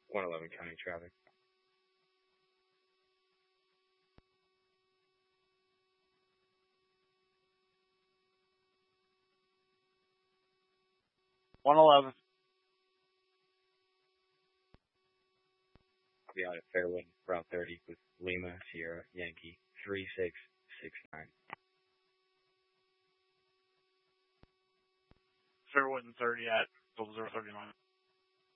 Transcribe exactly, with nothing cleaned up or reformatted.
one eleven county traffic. one eleven. I'll be out at Fairwood, Route thirty with Lima, Sierra, Yankee, three six six nine. Fairwood and thirty at double zero thirty nine.